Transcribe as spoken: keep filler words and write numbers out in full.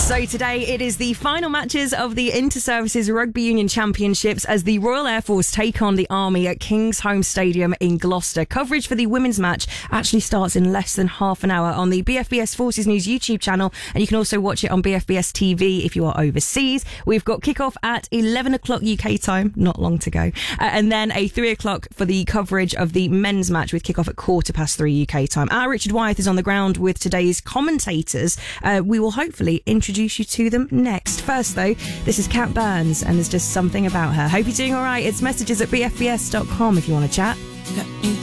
So today it is the final matches of the Inter-Services Rugby Union Championships as the Royal Air Force take on the Army at Kingsholm Stadium in Gloucester. Coverage for the women's match actually starts in less than half an hour on the B F B S Forces News YouTube channel, and you can also watch it on B F B S T V if you are overseas. We've got kickoff at eleven o'clock U K time, not long to go, uh, and then a three o'clock for the coverage of the men's match with kickoff at quarter past three U K time. Our Richard Wyeth is on the ground with today's commentators. Uh, we will hopefully introduce you to them next. First though, this is Kat Burns and There's Just Something About Her. Hope you're doing alright. It's messages at b f b s dot com if you want to chat. Let me